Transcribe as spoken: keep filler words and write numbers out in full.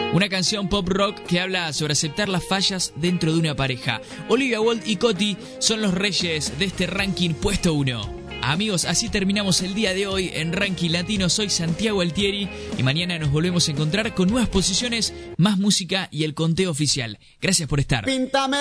Una canción pop rock que habla sobre aceptar las fallas dentro de una pareja. Olivia Wilde y Coti son los reyes de este ranking puesto uno. Amigos, así terminamos el día de hoy en Ranking Latino. Soy Santiago Altieri y mañana nos volvemos a encontrar con nuevas posiciones, más música y el conteo oficial. Gracias por estar. Píntame